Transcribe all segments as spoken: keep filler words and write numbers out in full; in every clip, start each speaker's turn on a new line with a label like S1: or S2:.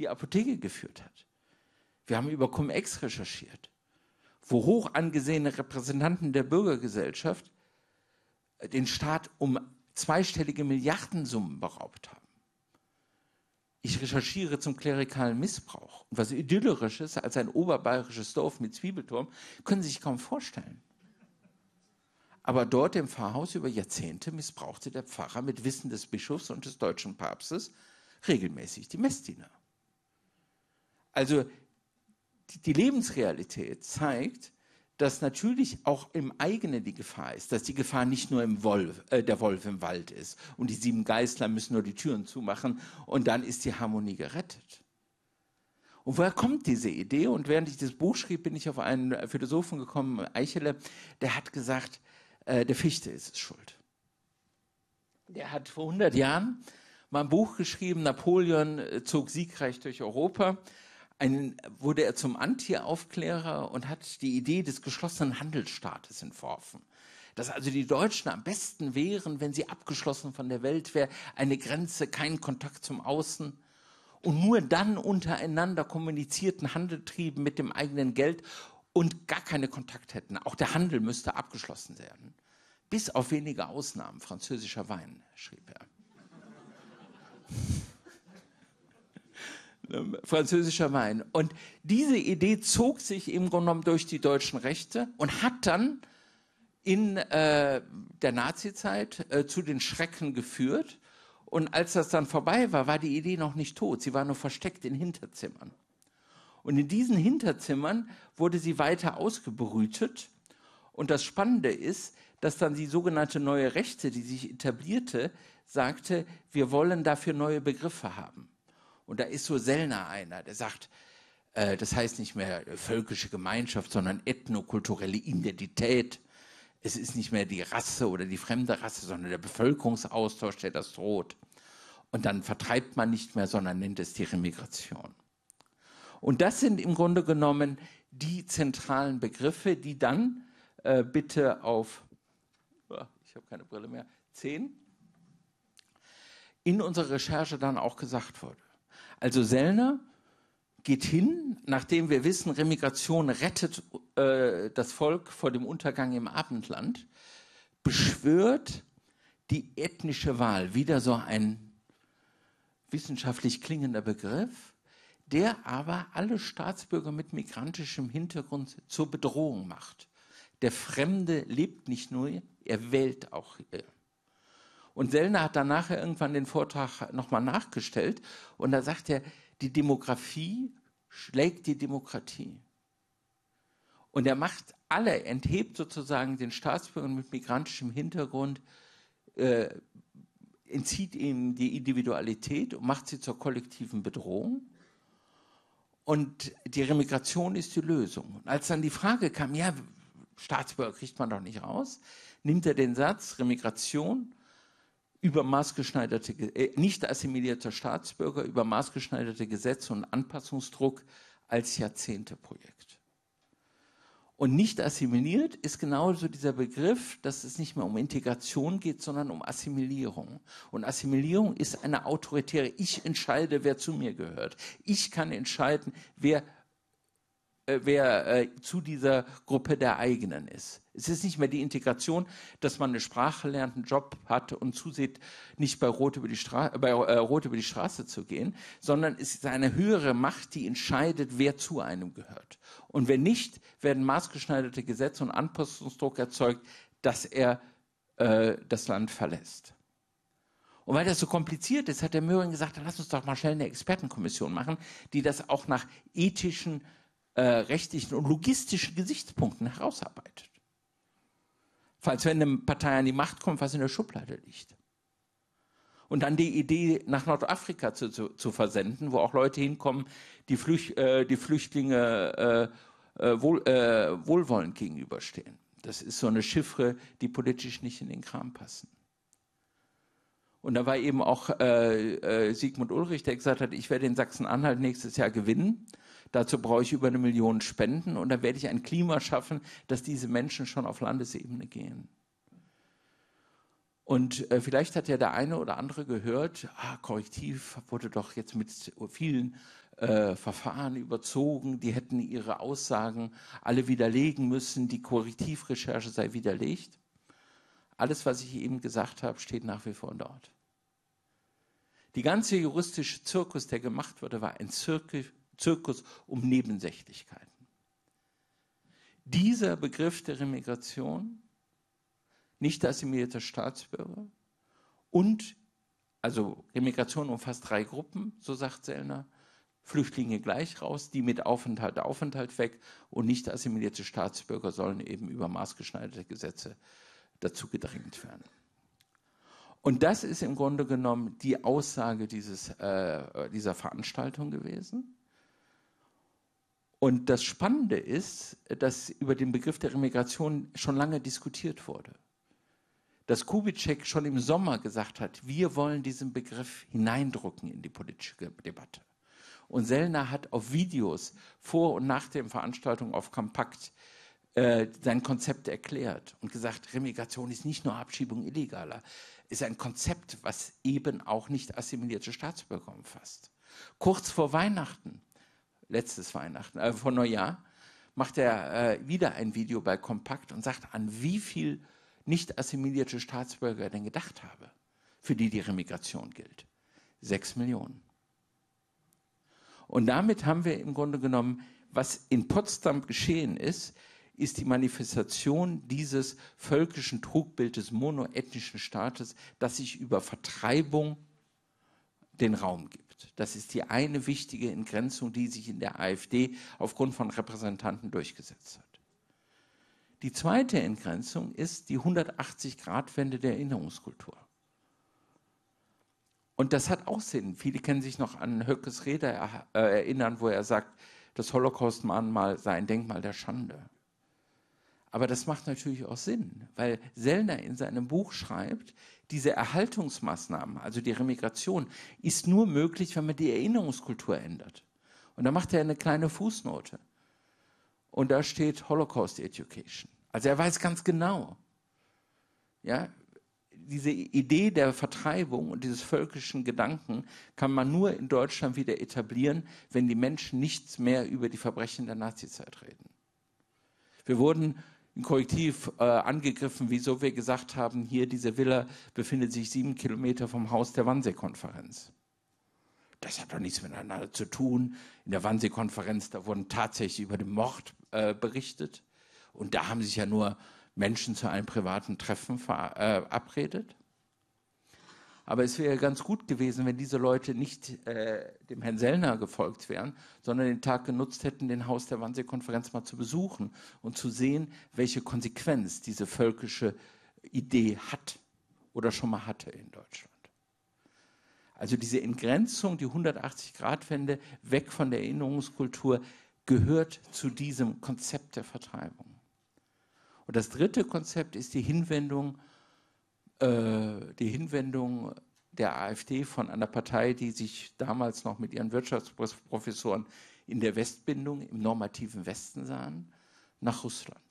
S1: die Apotheke geführt hat. Wir haben über Cum-Ex recherchiert, wo hoch angesehene Repräsentanten der Bürgergesellschaft den Staat um zweistellige Milliardensummen beraubt haben. Ich recherchiere zum klerikalen Missbrauch. Und was Idyllisches als ein oberbayerisches Dorf mit Zwiebelturm, können Sie sich kaum vorstellen. Aber dort im Pfarrhaus über Jahrzehnte missbrauchte der Pfarrer mit Wissen des Bischofs und des deutschen Papstes regelmäßig die Messdiener. Also die Lebensrealität zeigt, dass natürlich auch im eigenen die Gefahr ist, dass die Gefahr nicht nur im Wolf, äh, der Wolf im Wald ist und die sieben Geißler müssen nur die Türen zumachen und dann ist die Harmonie gerettet. Und woher kommt diese Idee? Und während ich das Buch schrieb, bin ich auf einen Philosophen gekommen, Eichele, der hat gesagt, äh, der Fichte ist es schuld. Der hat vor hundert Jahren mal ein Buch geschrieben, Napoleon äh, zog siegreich durch Europa. Ein, wurde er zum Anti-Aufklärer und hat die Idee des geschlossenen Handelsstaates entworfen. Dass also die Deutschen am besten wären, wenn sie abgeschlossen von der Welt wäre, eine Grenze, keinen Kontakt zum Außen und nur dann untereinander kommunizierten, Handel trieben mit dem eigenen Geld und gar keine Kontakt hätten. Auch der Handel müsste abgeschlossen werden. Bis auf wenige Ausnahmen, französischer Wein, schrieb er. Französischer Wein. Und diese Idee zog sich im Grunde genommen durch die deutschen Rechte und hat dann in äh, der Nazizeit äh, zu den Schrecken geführt. Und als das dann vorbei war, war die Idee noch nicht tot. Sie war nur versteckt in Hinterzimmern. Und in diesen Hinterzimmern wurde sie weiter ausgebrütet. Und das Spannende ist, dass dann die sogenannte neue Rechte, die sich etablierte, sagte, wir wollen dafür neue Begriffe haben. Und da ist so Sellner einer, der sagt, äh, das heißt nicht mehr völkische Gemeinschaft, sondern ethnokulturelle Identität. Es ist nicht mehr die Rasse oder die fremde Rasse, sondern der Bevölkerungsaustausch, der das droht. Und dann vertreibt man nicht mehr, sondern nennt es die Remigration. Und das sind im Grunde genommen die zentralen Begriffe, die dann äh, bitte auf, oh, ich habe keine Brille mehr, zehn, in unserer Recherche dann auch gesagt wurde. Also Sellner geht hin, nachdem wir wissen, Remigration rettet äh, das Volk vor dem Untergang im Abendland, beschwört die ethnische Wahl, wieder so ein wissenschaftlich klingender Begriff, der aber alle Staatsbürger mit migrantischem Hintergrund zur Bedrohung macht. Der Fremde lebt nicht nur, er wählt auch hier. Und Sellner hat dann nachher irgendwann den Vortrag nochmal nachgestellt und da sagt er, die Demografie schlägt die Demokratie. Und er macht alle, enthebt sozusagen den Staatsbürgern mit migrantischem Hintergrund, äh, entzieht ihnen die Individualität und macht sie zur kollektiven Bedrohung. Und die Remigration ist die Lösung. Und als dann die Frage kam, ja, Staatsbürger kriegt man doch nicht raus, nimmt er den Satz, Remigration über maßgeschneiderte, äh, nicht assimilierte Staatsbürger, über maßgeschneiderte Gesetze und Anpassungsdruck als Jahrzehnteprojekt. Und nicht assimiliert ist genauso dieser Begriff, dass es nicht mehr um Integration geht, sondern um Assimilierung. Und Assimilierung ist eine autoritäre, ich entscheide, wer zu mir gehört. Ich kann entscheiden, wer wer äh, zu dieser Gruppe der eigenen ist. Es ist nicht mehr die Integration, dass man eine Sprache lernt, einen Job hat und zusieht, nicht bei Rot über die, Stra- bei, äh, Rot über die Straße zu gehen, sondern es ist eine höhere Macht, die entscheidet, wer zu einem gehört. Und wenn nicht, werden maßgeschneiderte Gesetze und Anpassungsdruck erzeugt, dass er äh, das Land verlässt. Und weil das so kompliziert ist, hat der Möhring gesagt, dann lass uns doch mal schnell eine Expertenkommission machen, die das auch nach ethischen, äh, rechtlichen und logistischen Gesichtspunkten herausarbeitet. Falls wenn eine Partei an die Macht kommt, was in der Schublade liegt. Und dann die Idee, nach Nordafrika zu, zu, zu versenden, wo auch Leute hinkommen, die, Flüch, äh, die Flüchtlinge äh, äh, wohl, äh, wohlwollend gegenüberstehen. Das ist so eine Chiffre, die politisch nicht in den Kram passen. Und da war eben auch äh, äh, Sigmund Ulrich, der gesagt hat, ich werde in Sachsen-Anhalt nächstes Jahr gewinnen. Dazu brauche ich über eine Million Spenden und dann werde ich ein Klima schaffen, dass diese Menschen schon auf Landesebene gehen. Und äh, vielleicht hat ja der eine oder andere gehört, ah, Korrektiv wurde doch jetzt mit vielen äh, Verfahren überzogen, die hätten ihre Aussagen alle widerlegen müssen, die Korrektivrecherche sei widerlegt. Alles, was ich eben gesagt habe, steht nach wie vor dort. Die ganze juristische Zirkus, der gemacht wurde, war ein Zirkus, Zirkus um Nebensächlichkeiten. Dieser Begriff der Remigration, nicht assimilierte Staatsbürger und, also Remigration umfasst drei Gruppen, so sagt Sellner, Flüchtlinge gleich raus, die mit Aufenthalt, Aufenthalt weg und nicht assimilierte Staatsbürger sollen eben über maßgeschneiderte Gesetze dazu gedrängt werden. Und das ist im Grunde genommen die Aussage dieses, äh, dieser Veranstaltung gewesen. Und das Spannende ist, dass über den Begriff der Remigration schon lange diskutiert wurde. Dass Kubitschek schon im Sommer gesagt hat, wir wollen diesen Begriff hineindrucken in die politische Debatte. Und Sellner hat auf Videos vor und nach der Veranstaltung auf Kompakt äh, sein Konzept erklärt und gesagt, Remigration ist nicht nur Abschiebung Illegaler, ist ein Konzept, was eben auch nicht assimilierte Staatsbürger umfasst. Kurz vor Weihnachten, letztes Weihnachten, äh, vor Neujahr, macht er äh, wieder ein Video bei Kompakt und sagt, an wie viel nicht assimilierte Staatsbürger er denn gedacht habe, für die die Remigration gilt. Sechs Millionen. Und damit haben wir im Grunde genommen, was in Potsdam geschehen ist, ist die Manifestation dieses völkischen Trugbildes monoethnischen Staates, das sich über Vertreibung den Raum gibt. Das ist die eine wichtige Entgrenzung, die sich in der AfD aufgrund von Repräsentanten durchgesetzt hat. Die zweite Entgrenzung ist die hundertachtzig-Grad-Wende der Erinnerungskultur. Und das hat auch Sinn. Viele können sich noch an Höckes Rede er, äh, erinnern, wo er sagt, das Holocaust-Mahnmal sei ein Denkmal der Schande. Aber das macht natürlich auch Sinn, weil Sellner in seinem Buch schreibt, diese Erhaltungsmaßnahmen, also die Remigration, ist nur möglich, wenn man die Erinnerungskultur ändert. Und da macht er eine kleine Fußnote. Und da steht Holocaust Education. Also er weiß ganz genau, ja, diese Idee der Vertreibung und dieses völkischen Gedanken kann man nur in Deutschland wieder etablieren, wenn die Menschen nichts mehr über die Verbrechen der Nazizeit reden. Wir wurden im Korrektiv äh, angegriffen, wieso wir gesagt haben, hier diese Villa befindet sich sieben Kilometer vom Haus der Wannsee-Konferenz. Das hat doch nichts miteinander zu tun. In der Wannsee-Konferenz, da wurden tatsächlich über den Mord äh, berichtet. Und da haben sich ja nur Menschen zu einem privaten Treffen verabredet. Aber es wäre ganz gut gewesen, wenn diese Leute nicht äh, dem Herrn Sellner gefolgt wären, sondern den Tag genutzt hätten, den Haus der Wannsee-Konferenz mal zu besuchen und zu sehen, welche Konsequenz diese völkische Idee hat oder schon mal hatte in Deutschland. Also diese Entgrenzung, die hundertachtzig-Grad-Wende weg von der Erinnerungskultur, gehört zu diesem Konzept der Vertreibung. Und das dritte Konzept ist die Hinwendung, äh, die Hinwendung der AfD von einer Partei, die sich damals noch mit ihren Wirtschaftsprofessoren in der Westbindung, im normativen Westen sahen, nach Russland.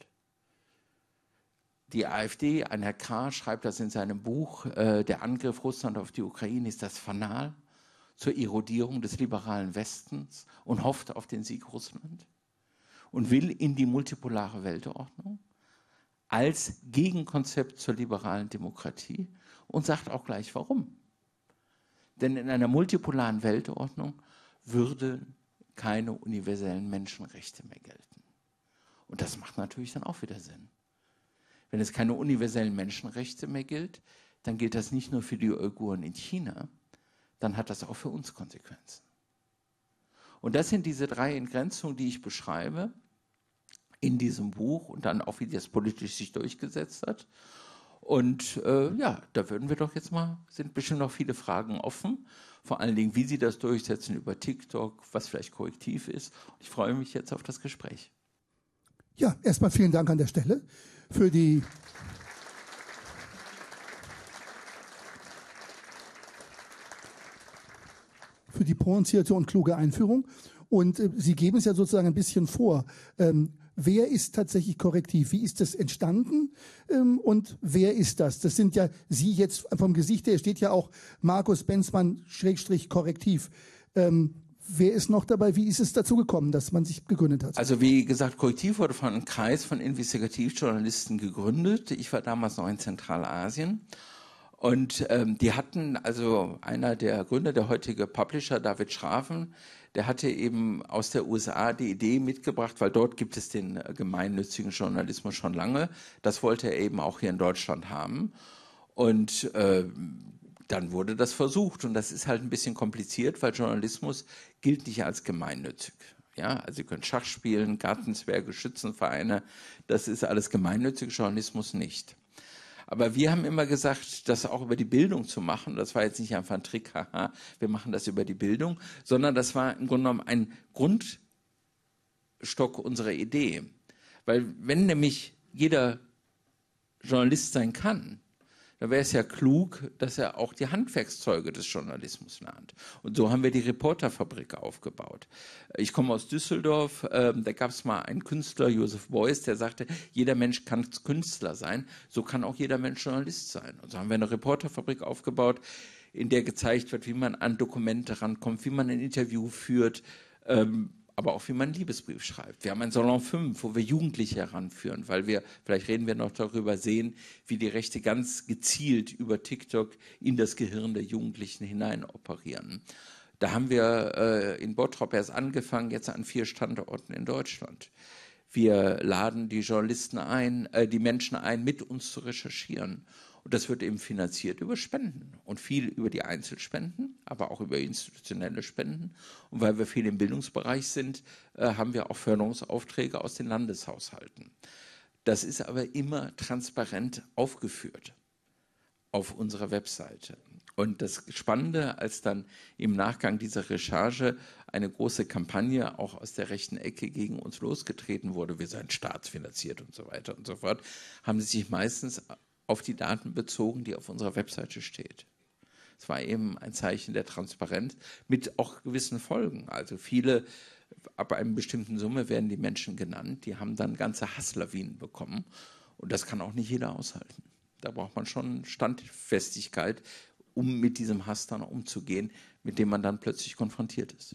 S1: Die AfD, ein Herr Krah schreibt das in seinem Buch, äh, der Angriff Russland auf die Ukraine ist das Fanal zur Erodierung des liberalen Westens und hofft auf den Sieg Russland und will in die multipolare Weltordnung als Gegenkonzept zur liberalen Demokratie und sagt auch gleich warum. Denn in einer multipolaren Weltordnung würden keine universellen Menschenrechte mehr gelten. Und das macht natürlich dann auch wieder Sinn. Wenn es keine universellen Menschenrechte mehr gilt, dann gilt das nicht nur für die Uiguren in China, dann hat das auch für uns Konsequenzen. Und das sind diese drei Entgrenzungen, die ich beschreibe in diesem Buch und dann auch, wie das politisch sich durchgesetzt hat. Und äh, ja, da würden wir doch jetzt mal, sind bestimmt noch viele Fragen offen, vor allen Dingen, wie Sie das durchsetzen über TikTok, was vielleicht korrektiv ist. Ich freue mich jetzt auf das Gespräch.
S2: Ja, erstmal vielen Dank an der Stelle für die für die pointierte und kluge Einführung. Und äh, Sie geben es ja sozusagen ein bisschen vor. Ähm, wer ist tatsächlich Korrektiv? Wie ist das entstanden ähm, und wer ist das? Das sind ja Sie jetzt vom Gesicht her, steht ja auch Markus Benzmann Schrägstrich Korrektiv. Ähm, wer ist noch dabei? Wie ist es dazu gekommen, dass man sich gegründet hat?
S1: Also wie gesagt, Korrektiv wurde von einem Kreis von Investigativjournalisten gegründet. Ich war damals noch in Zentralasien. Und ähm, die hatten, also einer der Gründer, der heutige Publisher, David Schraven, der hatte eben aus der U S A die Idee mitgebracht, weil dort gibt es den äh, gemeinnützigen Journalismus schon lange. Das wollte er eben auch hier in Deutschland haben. Und äh, dann wurde das versucht. Und das ist halt ein bisschen kompliziert, weil Journalismus gilt nicht als gemeinnützig. Ja, also Sie können Schach spielen, Gartenzwerge, Schützenvereine, das ist alles gemeinnützig, Journalismus nicht. Aber wir haben immer gesagt, das auch über die Bildung zu machen, das war jetzt nicht einfach ein Trick, haha, wir machen das über die Bildung, sondern das war im Grunde genommen ein Grundstock unserer Idee. Weil wenn nämlich jeder Journalist sein kann, dann wäre es ja klug, dass er auch die Handwerkszeuge des Journalismus lernt. Und so haben wir die Reporterfabrik aufgebaut. Ich komme aus Düsseldorf, äh, da gab es mal einen Künstler, Josef Beuys, der sagte, jeder Mensch kann Künstler sein, so kann auch jeder Mensch Journalist sein. Und so haben wir eine Reporterfabrik aufgebaut, in der gezeigt wird, wie man an Dokumente rankommt, wie man ein Interview führt, ähm, aber auch wie man einen Liebesbrief schreibt. Wir haben ein Salon fünf, wo wir Jugendliche heranführen, weil wir, vielleicht reden wir noch darüber, sehen, wie die Rechte ganz gezielt über TikTok in das Gehirn der Jugendlichen hinein operieren. Da haben wir äh, in Bottrop erst angefangen, jetzt an vier Standorten in Deutschland. Wir laden die Journalisten ein, äh, die Menschen ein, mit uns zu recherchieren. Und das wird eben finanziert über Spenden und viel über die Einzelspenden, aber auch über institutionelle Spenden. Und weil wir viel im Bildungsbereich sind, äh, haben wir auch Förderungsaufträge aus den Landeshaushalten. Das ist aber immer transparent aufgeführt auf unserer Webseite. Und das Spannende, als dann im Nachgang dieser Recherche eine große Kampagne auch aus der rechten Ecke gegen uns losgetreten wurde, wir seien staatsfinanziert und so weiter und so fort, haben sie sich meistens auf die Daten bezogen, die auf unserer Webseite steht. Es war eben ein Zeichen der Transparenz mit auch gewissen Folgen. Also viele, ab einer bestimmten Summe werden die Menschen genannt, die haben dann ganze Hasslawinen bekommen. Und das kann auch nicht jeder aushalten. Da braucht man schon Standfestigkeit, um mit diesem Hass dann umzugehen, mit dem man dann plötzlich konfrontiert ist.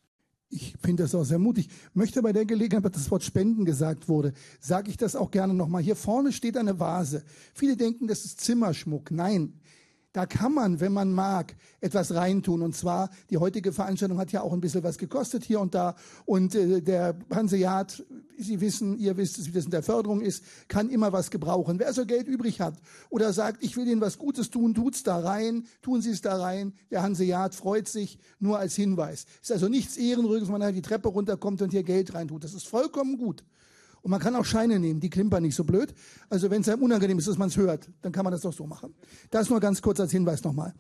S2: Ich finde das auch sehr mutig. Möchte bei der Gelegenheit, weil das Wort Spenden gesagt wurde, sage ich das auch gerne nochmal. Hier vorne steht eine Vase. Viele denken, das ist Zimmerschmuck. Nein, da kann man, wenn man mag, etwas reintun. Und zwar, die heutige Veranstaltung hat ja auch ein bisschen was gekostet hier und da. Und äh, der Hanseat, Sie wissen, ihr wisst, wie das in der Förderung ist, kann immer was gebrauchen. Wer also Geld übrig hat oder sagt, ich will Ihnen was Gutes tun, tut's da rein, tun Sie es da rein. Der Hanseat freut sich, nur als Hinweis. Ist also nichts Ehrenrühriges, wenn man halt die Treppe runterkommt und hier Geld reintut. Das ist vollkommen gut. Und man kann auch Scheine nehmen, die klimpern nicht so blöd. Also wenn es einem unangenehm ist, dass man es hört, dann kann man das doch so machen. Das nur ganz kurz als Hinweis nochmal.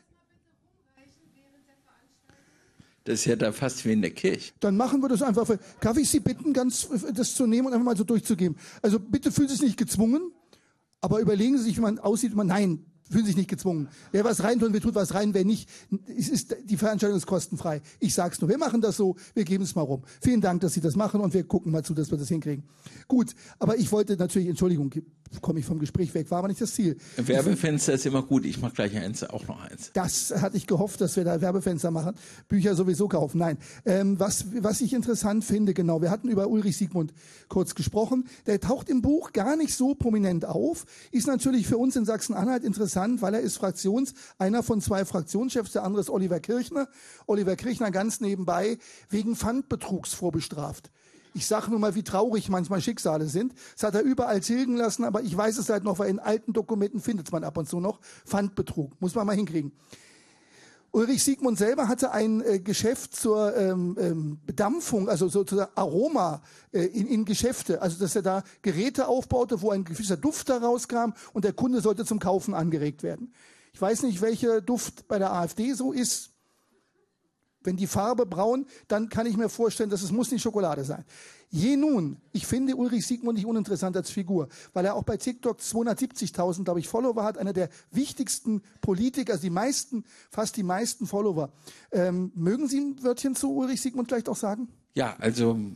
S1: Das ist ja da fast wie in der Kirche.
S2: Dann machen wir das einfach. Darf ich Sie bitten, ganz das zu nehmen und einfach mal so durchzugeben? Also bitte fühlen Sie sich nicht gezwungen, aber überlegen Sie sich, wie man aussieht. Man, nein, fühlen sich nicht gezwungen. Wer was reintun will, tut was rein. Wer nicht, es ist, die Veranstaltung ist kostenfrei. Ich sag's nur. Wir machen das so. Wir geben es mal rum. Vielen Dank, dass Sie das machen und wir gucken mal zu, dass wir das hinkriegen. Gut. Aber ich wollte natürlich, Entschuldigung, komme ich vom Gespräch weg, war aber nicht das Ziel.
S1: Werbefenster ist immer gut. Ich mache gleich eins, auch noch eins.
S2: Das hatte ich gehofft, dass wir da Werbefenster machen. Bücher sowieso kaufen. Nein. Ähm, was, was ich interessant finde, genau. Wir hatten über Ulrich Siegmund kurz gesprochen. Der taucht im Buch gar nicht so prominent auf. Ist natürlich für uns in Sachsen-Anhalt interessant, weil er ist Fraktions, einer von zwei Fraktionschefs, der andere ist Oliver Kirchner. Oliver Kirchner ganz nebenbei wegen Pfandbetrugs vorbestraft. Ich sage nur mal, wie traurig manchmal Schicksale sind. Das hat er überall tilgen lassen, aber ich weiß es halt noch, weil in alten Dokumenten findet man ab und zu noch Pfandbetrug. Muss man mal hinkriegen. Ulrich Siegmund selber hatte ein äh, Geschäft zur ähm, ähm, Bedampfung, also so zur Aroma äh, in, in Geschäfte. Also dass er da Geräte aufbaute, wo ein gewisser Duft da rauskam und der Kunde sollte zum Kaufen angeregt werden. Ich weiß nicht, welcher Duft bei der AfD so ist. Wenn die Farbe braun, dann kann ich mir vorstellen, dass es muss nicht Schokolade sein. Je nun, ich finde Ulrich Siegmund nicht uninteressant als Figur, weil er auch bei TikTok zweihundertsiebzigtausend, glaube ich, Follower hat, einer der wichtigsten Politiker, also die meisten, fast die meisten Follower. Ähm, mögen Sie ein Wörtchen zu Ulrich Siegmund vielleicht auch sagen?
S1: Ja, also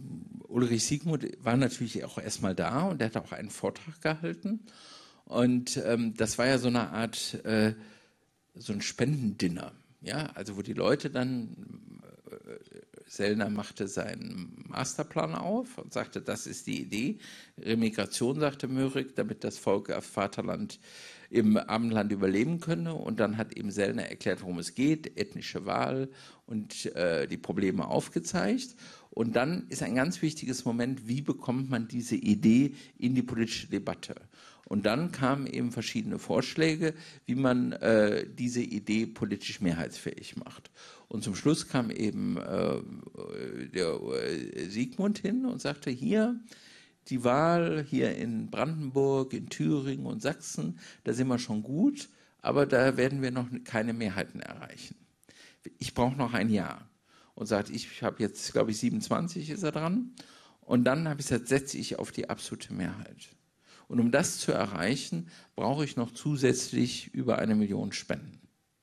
S1: Ulrich Siegmund war natürlich auch erstmal da und er hat auch einen Vortrag gehalten. Und ähm, das war ja so eine Art, äh, so ein Spendendinner, ja, also wo die Leute dann, äh, Sellner machte seinen Masterplan auf und sagte, das ist die Idee. Remigration, sagte Möhrig, damit das Volk auf Vaterland im Abendland überleben könne. Und dann hat eben Sellner erklärt, worum es geht, ethnische Wahl und äh, die Probleme aufgezeigt. Und dann ist ein ganz wichtiges Moment, wie bekommt man diese Idee in die politische Debatte? Und dann kamen eben verschiedene Vorschläge, wie man äh, diese Idee politisch mehrheitsfähig macht. Und zum Schluss kam eben äh, der äh, Siegmund hin und sagte, hier, die Wahl hier in Brandenburg, in Thüringen und Sachsen, da sind wir schon gut, aber da werden wir noch keine Mehrheiten erreichen. Ich brauche noch ein Jahr. Und sagt, ich habe jetzt, glaube ich, siebenundzwanzig ist er dran. Und dann habe ich gesagt, setze ich auf die absolute Mehrheit. Und um das zu erreichen, brauche ich noch zusätzlich über eine Million Spenden.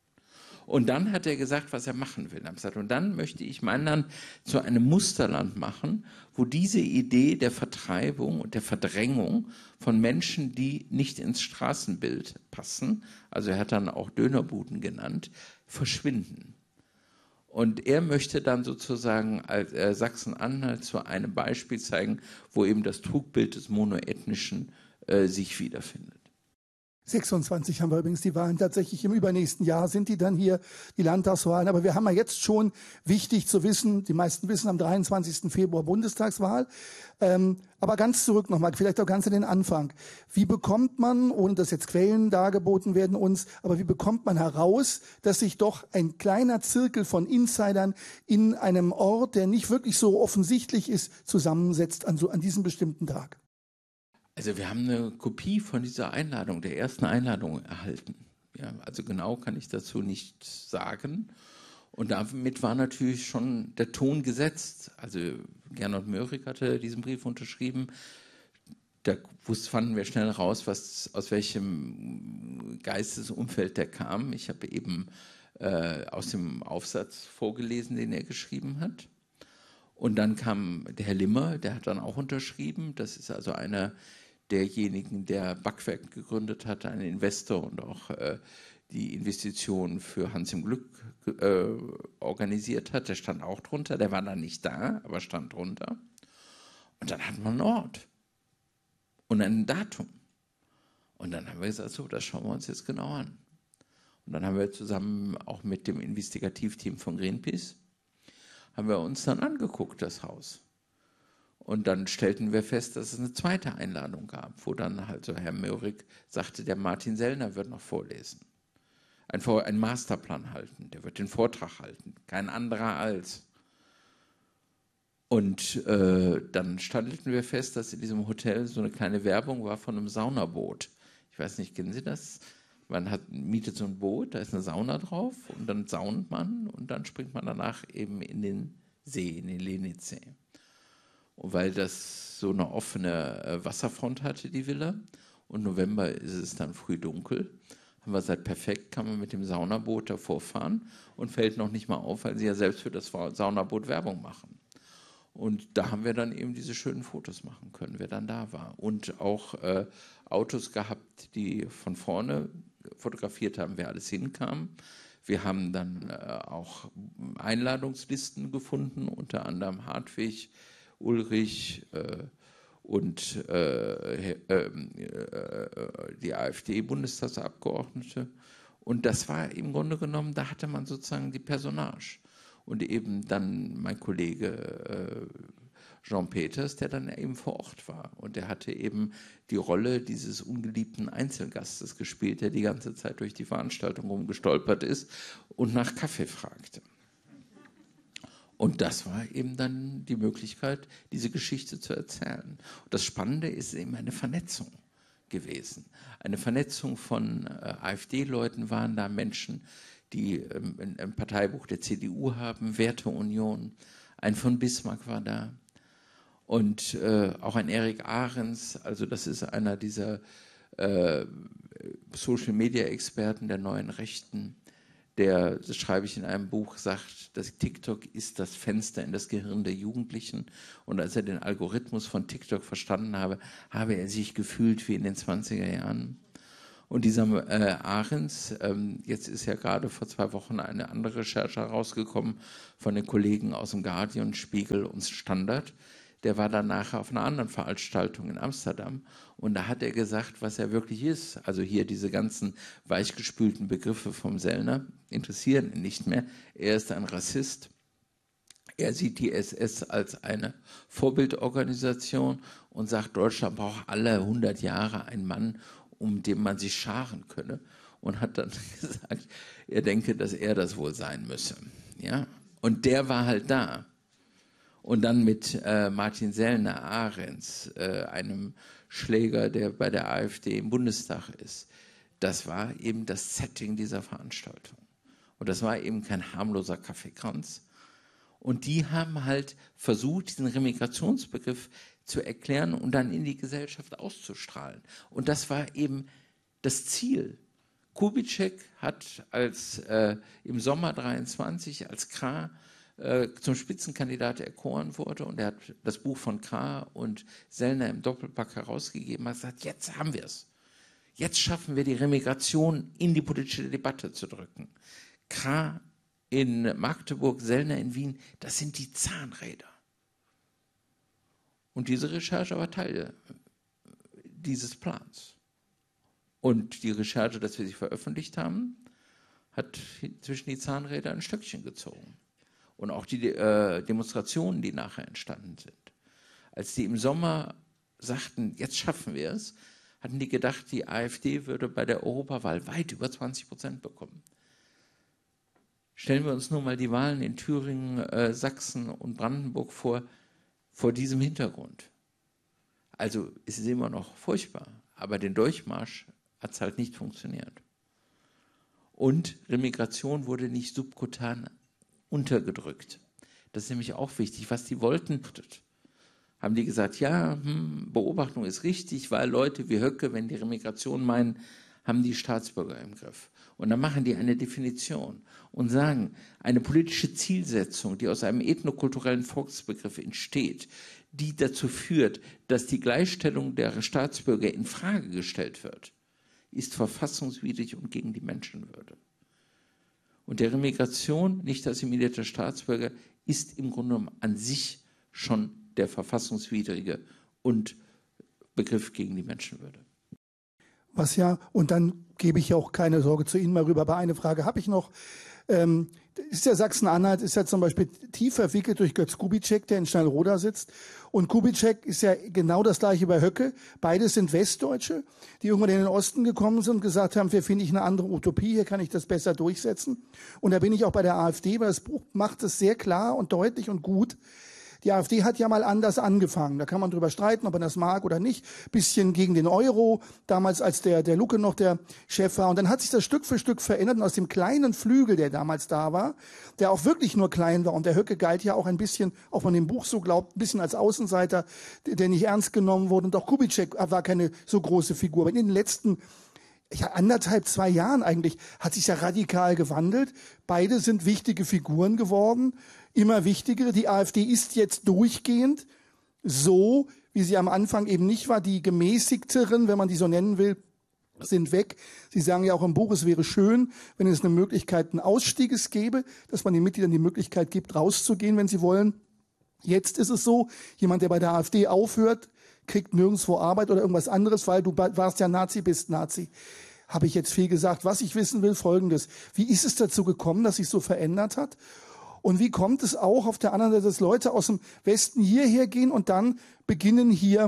S1: Und dann hat er gesagt, was er machen will. Er hat gesagt, und dann möchte ich mein Land zu einem Musterland machen, wo diese Idee der Vertreibung und der Verdrängung von Menschen, die nicht ins Straßenbild passen, also er hat dann auch Dönerbuden genannt, verschwinden. Und er möchte dann sozusagen als äh, Sachsen-Anhalt zu einem Beispiel zeigen, wo eben das Trugbild des Monoethnischen äh, sich wiederfindet.
S2: sechsundzwanzig haben wir übrigens die Wahlen. Tatsächlich im übernächsten Jahr sind die dann hier, die Landtagswahlen. Aber wir haben ja jetzt schon, wichtig zu wissen, die meisten wissen, am dreiundzwanzigsten Februar Bundestagswahl. Ähm, aber ganz zurück nochmal, vielleicht auch ganz an den Anfang. Wie bekommt man, ohne dass jetzt Quellen dargeboten werden uns, aber wie bekommt man heraus, dass sich doch ein kleiner Zirkel von Insidern in einem Ort, der nicht wirklich so offensichtlich ist, zusammensetzt an, so, an diesem bestimmten Tag?
S1: Also wir haben eine Kopie von dieser Einladung, der ersten Einladung erhalten. Ja, also genau kann ich dazu nicht sagen. Und damit war natürlich schon der Ton gesetzt. Also Gernot Möhrig hatte diesen Brief unterschrieben. Da fanden wir schnell raus, was, aus welchem Geistesumfeld der kam. Ich habe eben äh, aus dem Aufsatz vorgelesen, den er geschrieben hat. Und dann kam der Herr Limmer, der hat dann auch unterschrieben. Das ist also einer derjenigen, der Backwerk gegründet hat, ein Investor und auch äh, die Investitionen für Hans im Glück äh, organisiert hat. Der stand auch drunter. Der war dann nicht da, aber stand drunter. Und dann hat man einen Ort und ein Datum. Und dann haben wir gesagt, so, das schauen wir uns jetzt genau an. Und dann haben wir zusammen auch mit dem Investigativteam von Greenpeace haben wir uns dann angeguckt, das Haus. Und dann stellten wir fest, dass es eine zweite Einladung gab, wo dann halt so Herr Möhrig sagte, der Martin Sellner wird noch vorlesen. Ein, Vor- ein Masterplan halten, der wird den Vortrag halten, kein anderer als. Und äh, dann stellten wir fest, dass in diesem Hotel so eine kleine Werbung war von einem Saunaboot. Ich weiß nicht, kennen Sie das? Man hat, mietet so ein Boot, da ist eine Sauna drauf und dann saunt man und dann springt man danach eben in den See, in den Lenitzsee. Und weil das so eine offene äh, Wasserfront hatte, die Villa, und November ist es dann früh dunkel, haben wir gesagt, perfekt, kann man mit dem Saunaboot davor fahren und fällt noch nicht mal auf, weil sie ja selbst für das Saunaboot Werbung machen. Und da haben wir dann eben diese schönen Fotos machen können, wer dann da war. Und auch äh, Autos gehabt, die von vorne fotografiert haben, wer alles hinkam. Wir haben dann äh, auch Einladungslisten gefunden, unter anderem Hartwig, Ulrich äh, und äh, äh, äh, die AfD-Bundestagsabgeordnete. Und das war im Grunde genommen, da hatte man sozusagen die Personage. Und eben dann mein Kollege äh, Jean Peters, der dann eben vor Ort war. Und der hatte eben die Rolle dieses ungeliebten Einzelgastes gespielt, der die ganze Zeit durch die Veranstaltung rumgestolpert ist und nach Kaffee fragte. Und das war eben dann die Möglichkeit, diese Geschichte zu erzählen. Und das Spannende ist eben eine Vernetzung gewesen. Eine Vernetzung von äh, AfD-Leuten waren da, Menschen, die ähm, ein, ein Parteibuch der C D U haben, Werteunion. Ein von Bismarck war da. Und äh, auch ein Erik Ahrens, also das ist einer dieser äh, Social-Media-Experten der neuen Rechten, der, das schreibe ich in einem Buch, sagt, dass TikTok ist das Fenster in das Gehirn der Jugendlichen. Und als er den Algorithmus von TikTok verstanden habe, habe er sich gefühlt wie in den zwanziger Jahren. Und dieser äh, Ahrens, ähm, jetzt ist ja gerade vor zwei Wochen eine andere Recherche herausgekommen von den Kollegen aus dem Guardian, Spiegel und Standard. Der war dann nachher auf einer anderen Veranstaltung in Amsterdam und da hat er gesagt, was er wirklich ist. Also hier diese ganzen weichgespülten Begriffe vom Sellner interessieren ihn nicht mehr. Er ist ein Rassist. Er sieht die S S als eine Vorbildorganisation und sagt, Deutschland braucht alle hundert Jahre einen Mann, um den man sich scharen könne. Und hat dann gesagt, er denke, dass er das wohl sein müsse. Ja? Und der war halt da. Und dann mit äh, Martin Sellner, Ahrens, äh, einem Schläger, der bei der AfD im Bundestag ist. Das war eben das Setting dieser Veranstaltung. Und das war eben kein harmloser Kaffeekranz. Und die haben halt versucht, diesen Remigrationsbegriff zu erklären und dann in die Gesellschaft auszustrahlen. Und das war eben das Ziel. Kubitschek hat als äh, im Sommer dreiundzwanzig als Krah zum Spitzenkandidat erkoren wurde und er hat das Buch von Krah und Sellner im Doppelpack herausgegeben, hat gesagt, jetzt haben wir es. Jetzt schaffen wir die Remigration in die politische Debatte zu drücken. Krah in Magdeburg, Sellner in Wien, das sind die Zahnräder. Und diese Recherche war Teil dieses Plans. Und die Recherche, dass wir sie veröffentlicht haben, hat zwischen die Zahnräder ein Stöckchen gezogen. Und auch die äh, Demonstrationen, die nachher entstanden sind. Als die im Sommer sagten, jetzt schaffen wir es, hatten die gedacht, die AfD würde bei der Europawahl weit über zwanzig Prozent bekommen. Stellen wir uns nur mal die Wahlen in Thüringen, äh, Sachsen und Brandenburg vor, vor diesem Hintergrund. Also es ist immer noch furchtbar, aber den Durchmarsch hat es halt nicht funktioniert. Und Remigration wurde nicht subkutan untergedrückt. Das ist nämlich auch wichtig. Was die wollten, haben die gesagt, ja, hm, Beobachtung ist richtig, weil Leute wie Höcke, wenn die Remigration meinen, haben die Staatsbürger im Griff. Und dann machen die eine Definition und sagen, eine politische Zielsetzung, die aus einem ethnokulturellen Volksbegriff entsteht, die dazu führt, dass die Gleichstellung der Staatsbürger in Frage gestellt wird, ist verfassungswidrig und gegen die Menschenwürde. Und der Remigration, nicht assimilierte Staatsbürger, ist im Grunde genommen an sich schon der verfassungswidrige und Begriff gegen die Menschenwürde.
S2: Was ja, und dann gebe ich ja auch keine Sorge zu Ihnen mal rüber, aber eine Frage habe ich noch. Ähm, ist ja Sachsen-Anhalt ist ja zum Beispiel tief verwickelt durch Götz Kubitschek, der in Schnellroda sitzt. Und Kubitschek ist ja genau das gleiche bei Höcke. Beide sind Westdeutsche, die irgendwann in den Osten gekommen sind und gesagt haben, hier finde ich eine andere Utopie, hier kann ich das besser durchsetzen. Und da bin ich auch bei der AfD, weil das Buch macht es sehr klar und deutlich und gut. Die AfD hat ja mal anders angefangen. Da kann man drüber streiten, ob man das mag oder nicht. Bisschen gegen den Euro, damals als der, der Lucke noch der Chef war. Und dann hat sich das Stück für Stück verändert. Und aus dem kleinen Flügel, der damals da war, der auch wirklich nur klein war, und der Höcke galt ja auch ein bisschen, auch man dem Buch so glaubt, ein bisschen als Außenseiter, der nicht ernst genommen wurde. Und auch Kubitschek war keine so große Figur. Aber in den letzten ja, anderthalb, zwei Jahren eigentlich hat sich ja radikal gewandelt. Beide sind wichtige Figuren geworden, immer wichtigere. Die AfD ist jetzt durchgehend so, wie sie am Anfang eben nicht war. Die gemäßigteren, wenn man die so nennen will, sind weg. Sie sagen ja auch im Buch, es wäre schön, wenn es eine Möglichkeit eines Ausstieges gäbe, dass man den Mitgliedern die Möglichkeit gibt, rauszugehen, wenn sie wollen. Jetzt ist es so, jemand, der bei der AfD aufhört, kriegt nirgendwo Arbeit oder irgendwas anderes, weil du warst ja Nazi, bist Nazi. Habe ich jetzt viel gesagt. Was ich wissen will, Folgendes. Wie ist es dazu gekommen, dass sich so verändert hat? Und wie kommt es auch auf der anderen Seite, dass Leute aus dem Westen hierher gehen und dann beginnen hier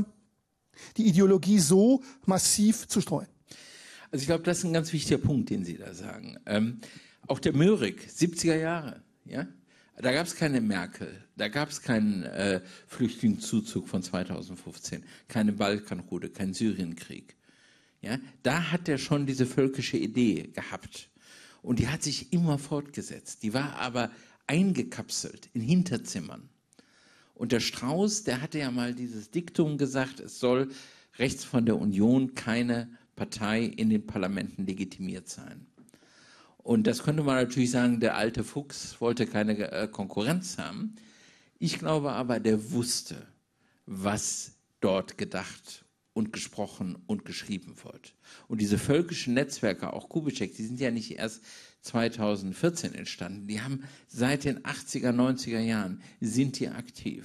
S2: die Ideologie so massiv zu streuen?
S1: Also ich glaube, das ist ein ganz wichtiger Punkt, den Sie da sagen. Ähm, auch der Möhrig, siebziger Jahre, ja? Da gab es keine Merkel, da gab es keinen äh, Flüchtlingszuzug von zweitausendfünfzehn, keine Balkanroute, keinen Syrienkrieg. Ja? Da hat er schon diese völkische Idee gehabt und die hat sich immer fortgesetzt. Die war aber eingekapselt in Hinterzimmern. Und der Strauß, der hatte ja mal dieses Diktum gesagt, es soll rechts von der Union keine Partei in den Parlamenten legitimiert sein. Und das könnte man natürlich sagen, der alte Fuchs wollte keine äh, Konkurrenz haben. Ich glaube aber, der wusste, was dort gedacht und gesprochen und geschrieben wird. Und diese völkischen Netzwerke, auch Kubitschek, die sind ja nicht erst zweitausendvierzehn entstanden. Die haben seit den achtziger, neunziger Jahren, sind die aktiv.